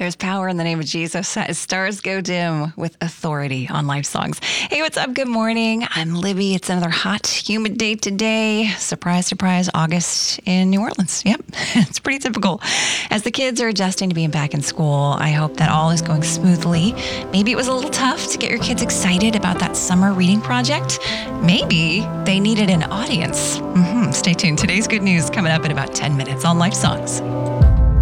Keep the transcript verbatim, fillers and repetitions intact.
There's power in the name of Jesus as stars go dim with authority on Life Songs. Hey, what's up? Good morning. I'm Libby. It's another hot, humid day today. Surprise, surprise, August in New Orleans. Yep, it's pretty typical. As the kids are adjusting to being back in school, I hope that all is going smoothly. Maybe it was a little tough to get your kids excited about that summer reading project. Maybe they needed an audience. Mm-hmm. Stay tuned. Today's good news coming up in about ten minutes on Life Songs.